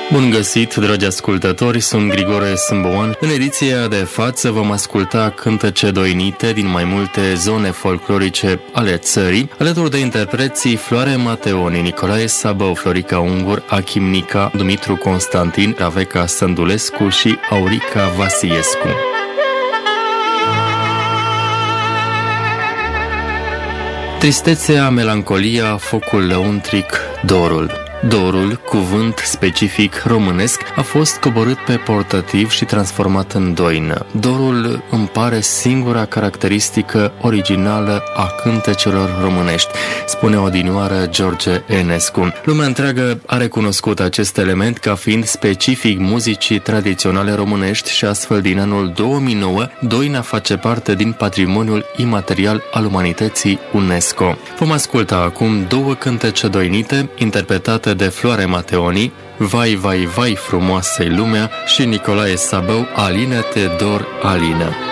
Bun găsit, dragi ascultători, sunt Grigore Sâmboan. În ediția de față vom asculta cântece doinite din mai multe zone folclorice ale țării, alături de interpreții Floare Mateoni, Nicolae Sabău, Florica Ungur, Achim Nica, Dumitru Constantin, Raveca Sândulescu și Aurica Vasiescu. Tristețea, melancolia, focul lăuntric, dorul. Dorul, cuvânt specific românesc, a fost coborât pe portativ și transformat în doină. Dorul îmi pare singura caracteristică originală a cântecelor românești, spune odinioară George Enescu. Lumea întreagă a recunoscut acest element ca fiind specific muzicii tradiționale românești și astfel din anul 2009 doina face parte din patrimoniul imaterial al umanității UNESCO. Vom asculta acum două cântece doinite interpretate de Floare Mateoni, Vai, vai, vai, frumoasă-i lumea, și Nicolae Sabău, Alină te dor, Alină.